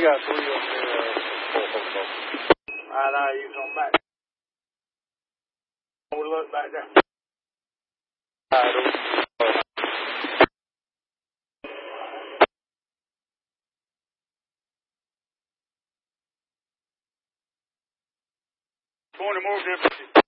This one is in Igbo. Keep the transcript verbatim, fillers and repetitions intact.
got three up there. Uh, all right, you come back. We look back there. All right, twenty more differences.